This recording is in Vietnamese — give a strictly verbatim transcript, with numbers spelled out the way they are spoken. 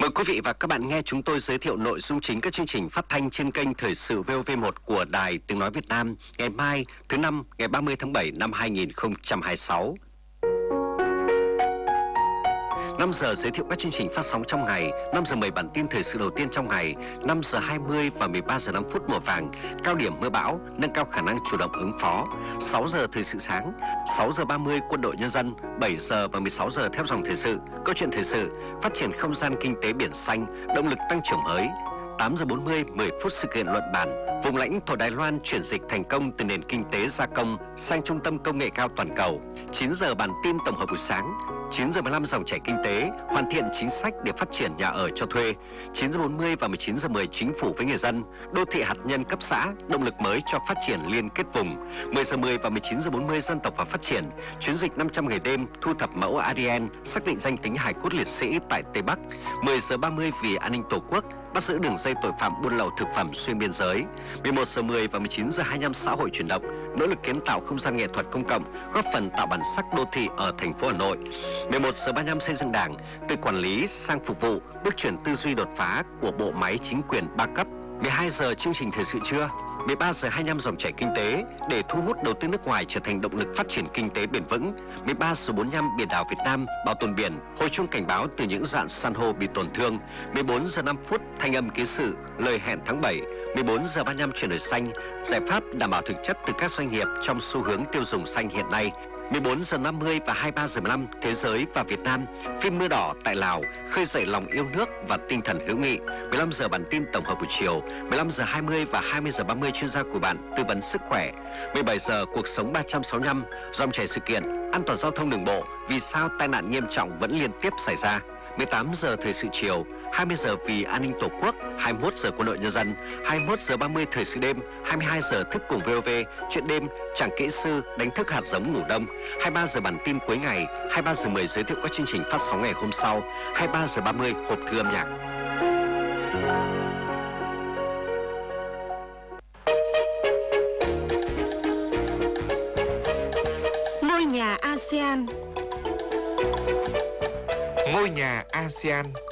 Mời quý vị và các bạn nghe chúng tôi giới thiệu nội dung chính các chương trình phát thanh trên kênh Thời sự vê o vê một của Đài Tiếng Nói Việt Nam ngày mai thứ năm ngày ba mươi tháng bảy năm hai nghìn không trăm hai mươi sáu. năm giờ giới thiệu các chương trình phát sóng trong ngày, năm giờ mười bản tin thời sự đầu tiên trong ngày, năm giờ hai mươi và mười ba giờ năm phút mùa vàng, cao điểm mưa bão, nâng cao khả năng chủ động ứng phó, sáu giờ thời sự sáng, sáu giờ ba mươi quân đội nhân dân, bảy giờ và mười sáu giờ theo dòng thời sự, câu chuyện thời sự, phát triển không gian kinh tế biển xanh, động lực tăng trưởng mới. tám giờ bốn mươi, mười phút sự kiện luận bàn, vùng lãnh thổ Đài Loan chuyển dịch thành công từ nền kinh tế gia công sang trung tâm công nghệ cao toàn cầu. chín giờ bản tin tổng hợp buổi sáng, chín giờ mười lăm dòng chảy kinh tế, hoàn thiện chính sách để phát triển nhà ở cho thuê. chín giờ bốn mươi và mười chín giờ mười chính phủ với người dân, đô thị hạt nhân cấp xã, động lực mới cho phát triển liên kết vùng. mười giờ mười và mười chín giờ bốn mươi dân tộc và phát triển, chiến dịch năm trăm ngày đêm, thu thập mẫu a đê en, xác định danh tính hài cốt liệt sĩ tại Tây Bắc. mười giờ ba mươi vì an ninh Tổ quốc, bắt giữ đường dây tội phạm buôn lậu thực phẩm xuyên biên giới. mười một giờ mười và mười chín giờ hai mươi lăm xã hội chuyển động, nỗ lực kiến tạo không gian nghệ thuật công cộng, góp phần tạo bản sắc đô thị ở thành phố Hà Nội. mười một giờ ba mươi lăm xây dựng Đảng, từ quản lý sang phục vụ, bước chuyển tư duy đột phá của bộ máy chính quyền ba cấp. mười hai giờ chương trình thời sự trưa, mười ba giờ hai mươi lăm dòng chảy kinh tế để thu hút đầu tư nước ngoài trở thành động lực phát triển kinh tế bền vững. mười ba giờ bốn mươi lăm biển đảo Việt Nam bảo tồn biển, hồi chuông cảnh báo từ những rạn san hô bị tổn thương. mười bốn giờ năm phút thanh âm ký sự, lời hẹn tháng bảy. mười bốn giờ ba mươi lăm chuyển đổi xanh, giải pháp đảm bảo thực chất từ các doanh nghiệp trong xu hướng tiêu dùng xanh hiện nay. mười bốn giờ năm mươi và hai mươi ba giờ mười lăm thế giới và Việt Nam, phim Mưa đỏ tại Lào khơi dậy lòng yêu nước và tinh thần hữu nghị. mười lăm giờ bản tin tổng hợp buổi chiều, mười lăm giờ hai mươi và hai mươi giờ ba mươi chuyên gia của bạn tư vấn sức khỏe. mười bảy giờ cuộc sống ba trăm sáu mươi lăm, dòng chảy sự kiện, an toàn giao thông đường bộ, vì sao tai nạn nghiêm trọng vẫn liên tiếp xảy ra. mười tám giờ thời sự chiều, hai mươi giờ vì an ninh Tổ quốc, hai mươi mốt giờ quân đội nhân dân, hai mươi mốt giờ ba mươi thời sự đêm, hai mươi hai giờ thức cùng vê o vê, chuyện đêm, chàng kỹ sư, đánh thức hạt giống ngủ đông, hai mươi ba giờ bản tin cuối ngày, hai mươi ba giờ mười giới thiệu các chương trình phát sóng ngày hôm sau, hai mươi ba giờ ba mươi hộp thư âm nhạc. Ngôi nhà a sê an. Ngôi nhà a sê an